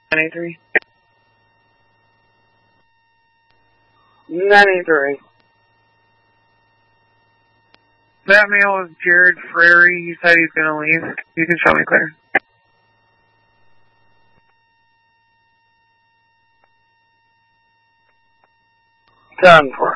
93. 93. That male is Jared Frary. He said he's going to leave. You can show me clear. 10-4.